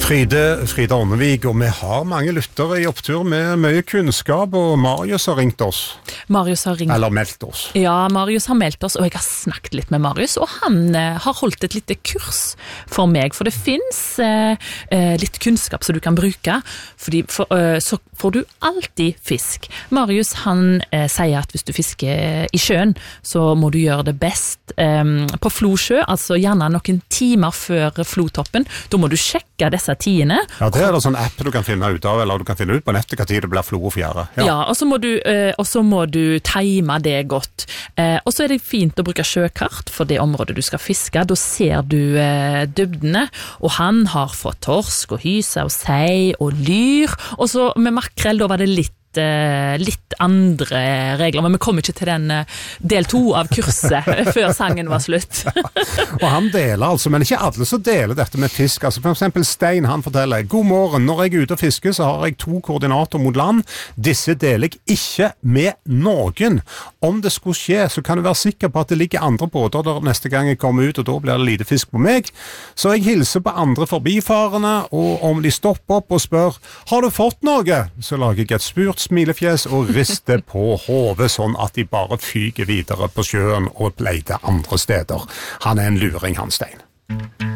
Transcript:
Frida Ånnevik, og vi har mange lyttere i opptur med mye kunnskap, og Marius har ringt oss. Eller meldt oss. Ja, Marius har meldt oss, og jeg har snakket litt med Marius, og han har holdt et lite kurs for meg, for det finnes litt kunnskap som du kan bruke, så får du alltid fisk. Marius, han sier at hvis du fisker i sjøen, så må du gjøre det best på Flosjø, altså gjerne noen timer før flotoppen. Da må du sjekke disse tidene. Ja, det er sånn app du kan finne ut av, eller du kan finne ut på nettet hva tid det blir flo og fjære. Ja, og så må du time det godt. Og så er det fint å bruke sjøkart for det området du skal fiske. Da ser du dybdene, og han har fått torsk og hyse og sei og lyr, og så med makrell, da var det litt andre regler, men vi kom ikke til den del 2 av kurset før sangen var slutt. Og han deler altså, men ikke alle som deler dette med fisk. Altså for eksempel Stein, han forteller: God morgen, når jeg er ute og fisker, så har jeg 2 koordinater mot land. Disse deler jeg ikke med noen. Om det skulle skje, så kan du være sikker på at det ligger andre båter der neste gang jeg kommer ut, og da blir det lite fisk på meg. Så jeg hilser på andre forbifarende, og om de stopper opp og spør: har du fått noe? Så lager jeg et spurt smilefjes og rister på hodet, sånn at de bare fyker videre på sjøen og leter andre steder. Han er en luring, han Stein.